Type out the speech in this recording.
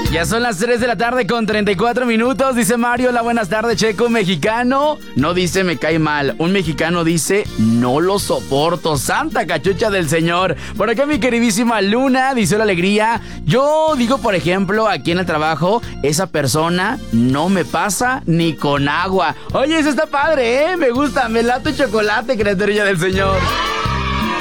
Ya son las 3 de la tarde con 34 minutos. Dice Mario, hola, buenas tardes, Checo. Un mexicano no dice me cae mal. Un mexicano dice no lo soporto. Santa cachucha del señor. Por acá mi queridísima Luna dice la alegría. Yo digo, por ejemplo, aquí en el trabajo, esa persona no me pasa ni con agua. Oye, eso está padre, ¿eh? Me gusta, me late chocolate, criaturilla del señor.